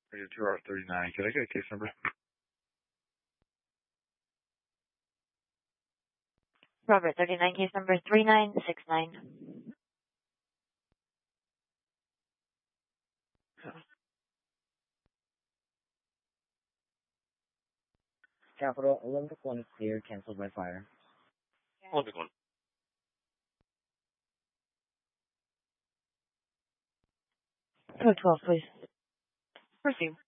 I get 2 hours 39. Can I get a case number? Robert 39, case number 3969. Capital, Olympic 1 is clear, canceled by fire. Olympic 1. 212, please. Proceed.